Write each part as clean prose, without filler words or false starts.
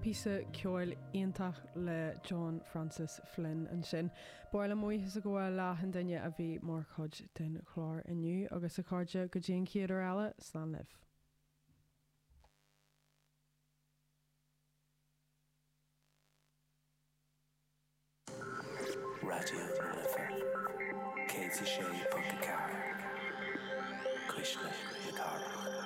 písa ceoil iontach le John Francis Flynn an sin. Báile muoithas a gháil leathan duine a bhí mór chuid den chlár inniu agus a cáide go dtíon céadar eile slán libh. Radio Liver, Katie Shea Puntacar, Cuishla Guitar.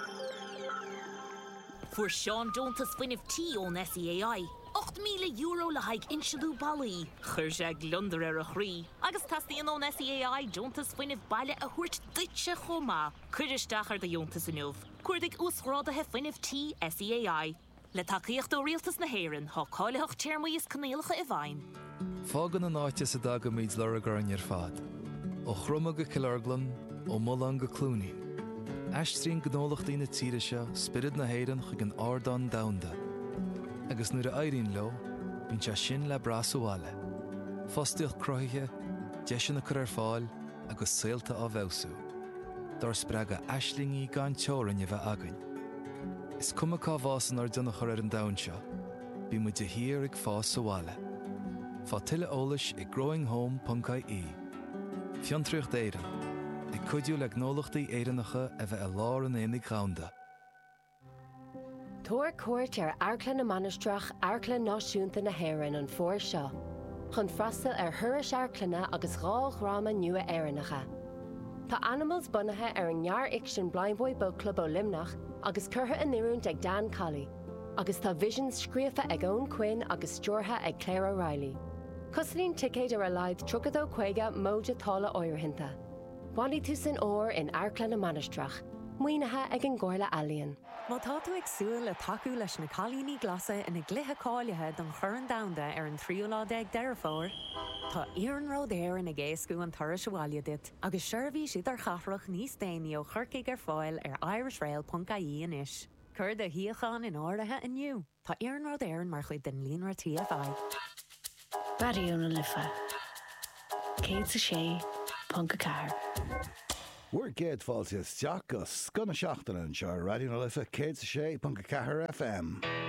Fuair Sean Johntas fuinneamh tí ón SEAI, €8,000 le haig inseadú ballaí, chuir sé glundar ar a chrí, agus tastíon ón SEAI Johntas fuinneamh baile a thuirt duitse chomá, chuiristeach ar de Johntas inniuh, cuirdig úsrádathe fuinneamh tí SEAI. Le tacaíocht ó rialtas na hÉireann, thá cáileach téirmíos canéalacha I bhain. Fágan an áite sa dag a míid le garan ar fad. Ó chruma go Killarglan, ó Mullan go Clúnaí. Aistrín gnólachtaí na tíre seo, spirid na hÉireann chuig an ardán damhanda. Agus nuair a éiríonn leo, bíonn sé sin le brasúáile. Fostaíocht cruthaithe, deis na chur ar fáil agus saolta á bhebhsú. Dar spreaga aislingaí gan teorann a bheith againn. Is cuma cá bhásan ar duna chur ar an damhan seo, bí mu de hir ag fás súáile. Fá tuile eolais I growinghome.ie. Fiontraocht éireann, ag cuidiú le gnólachtaí éireannacha a bheith a lár an éananig ghaunda. Tóir cuairt ar Airclan na Manistrach Airclan náisiúnta na hÉireann an fóir seo. Chun freastal ar thuras Airclanna agus gháilghráma nua éireannacha. Tá animals bunathe ar an ngearr iction Blind Boy Boat Club ó Limnach agus curtha in iúint ag Dan Colley, agus tá visions scríofa ag Owen Quinn agus stúrtha ag Claire O'Reilly. Coslín ticéid ar a laid trugad ó chuige móide tála oirhinnta. Bhainní tú san óir in Airclan na Manistrach, muoinethe ag an Gcomhairle Ealaíon. Má tá tú ag súil le taú leis na cailíní glasa ina gluthe cáilethe don churann damhanda ar an 13 deirefóir, tá Iarnród éir ina ggéascú an turas bháile dit, agus seirbhí siad ar chafrach níos déine ó churcaigh ar fáil ar irishrail.ie inis. Cur de hiachan in áirithe inniu, tá Iarnród éir mar chuid den líonra TFI. Radio na Lifa, Katie Shea Puntacar. We're Gate Falls, yes, Jack, Gunna Shachtana, and Shire Radio na Lifa, Katie Shea Puntacar FM.